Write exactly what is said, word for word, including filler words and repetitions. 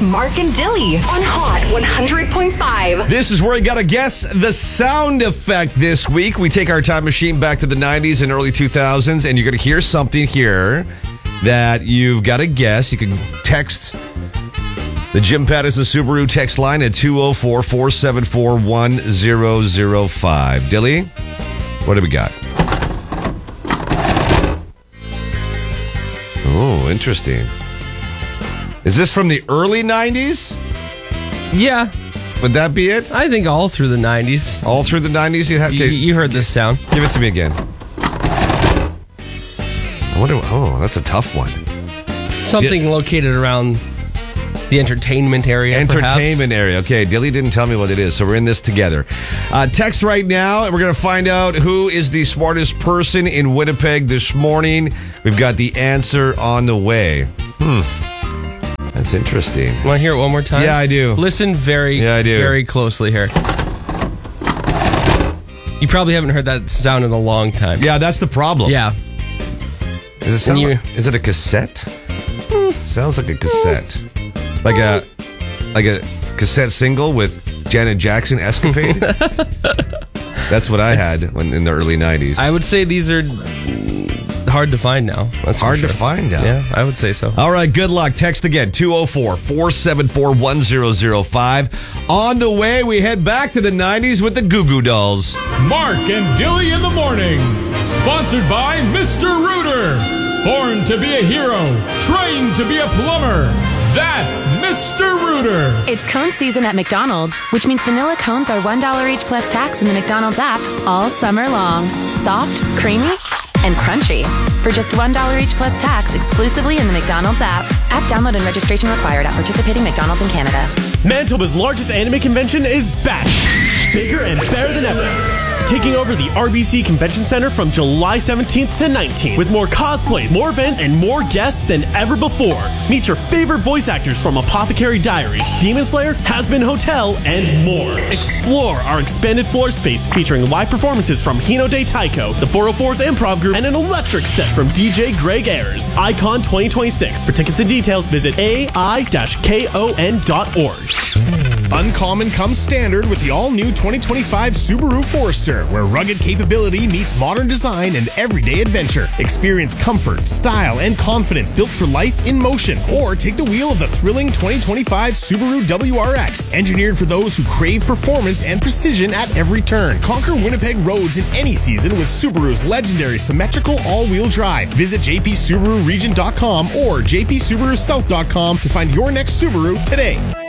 with Mark and Dilly on Hot one hundred point five. This is where you got to guess the sound effect this week. We take our time machine back to the nineties and early two thousands, and you're going to hear something here that you've got to guess. You can text the Jim Pattison Subaru text line at two oh four, four seven four, one oh oh five. Dilly, what do we got? Oh, interesting. Is this from the early nineties? Yeah. Would that be it? I think all through the nineties. All through the nineties? You have You, you heard this sound. Give it to me again. I wonder. Oh, that's a tough one. Something Did, located around the entertainment area, Entertainment perhaps. area. Okay, Dilly didn't tell me what it is, so we're in this together. Uh, text right now, and we're going to find out who is the smartest person in Winnipeg this morning. We've got the answer on the way. Hmm. That's interesting. Want to hear it one more time? Yeah, I do. Listen very, yeah, I do. very closely here. You probably haven't heard that sound in a long time. Yeah, that's the problem. Yeah. Is it, sound you, like, is it a cassette? Sounds like a cassette. Like a like a cassette single with Janet Jackson, Escapade? That's what I had when in the early nineties. I would say these are hard to find now. That's hard sure. to find now. Yeah, I would say so. All right, good luck. Text again, two oh four, four seven four, one oh oh five. On the way, we head back to the nineties with the Goo Goo Dolls. Mark and Dilly in the morning. Sponsored by Mister Rooter. Born to be a hero, trained to be a plumber. That's Mister Rooter. It's cone season at McDonald's, which means vanilla cones are one dollar each plus tax in the McDonald's app all summer long. Soft, creamy, and crunchy. For just one dollar each plus tax exclusively in the McDonald's app. App download and registration required at participating McDonald's in Canada. Manitoba's largest anime convention is back. Bigger and better than ever. Taking over the R B C Convention Center from July seventeenth to nineteenth with more cosplays, more events, and more guests than ever before. Meet your favorite voice actors from Apothecary Diaries, Demon Slayer, Has-Been Hotel, and more. Explore our expanded floor space featuring live performances from Hino de Taiko, the four oh fours Improv Group, and an electric set from D J Greg Ayers. Icon twenty twenty-six. For tickets and details, visit A I kon dot org. Uncommon comes standard with the all-new twenty twenty-five Subaru Forester, where rugged capability meets modern design and everyday adventure. Experience comfort, style, and confidence built for life in motion. Or take the wheel of the thrilling twenty twenty-five Subaru W R X, engineered for those who crave performance and precision at every turn. Conquer Winnipeg roads in any season with Subaru's legendary symmetrical all-wheel drive. Visit j p subaru region dot com or j p subaru south dot com to find your next Subaru today.